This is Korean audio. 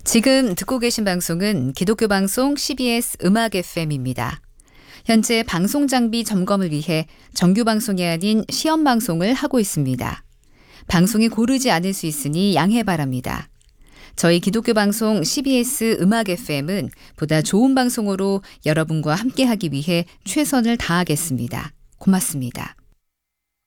지금 듣고 계신 방송은 기독교 방송 CBS 음악 FM입니다. 현재 방송 장비 점검을 위해 정규 방송이 아닌 시험 방송을 하고 있습니다. 방송이 고르지 않을 수 있으니 양해 바랍니다. 저희 기독교 방송 CBS 음악 FM은 보다 좋은 방송으로 여러분과 함께하기 위해 최선을 다하겠습니다. 고맙습니다.